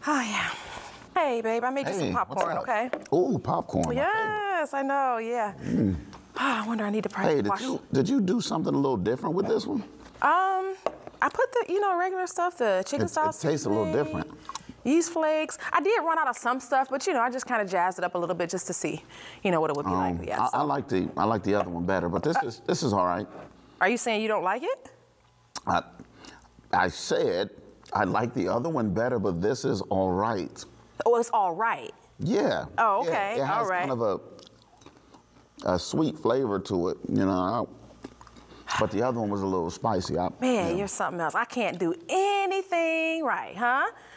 Oh, yeah. Hey, babe, I made you some popcorn, okay? Ooh, popcorn. Yes, I know, yeah. I wonder, I need to probably wash. Did you do something a little different with this one? I put the, regular stuff, the chicken sauce. It tastes a little different. Yeast flakes. I did run out of some stuff, but I just kind of jazzed it up a little bit just to see, what it would be like. Yeah, I like the other one better, but this is all right. Are you saying you don't like it? I said I like the other one better, but this is all right. Oh, it's all right. Yeah. Oh, okay. Yeah, it has all right. kind of a sweet flavor to it, But the other one was a little spicy. Man, you're something else. I can't do anything right, huh?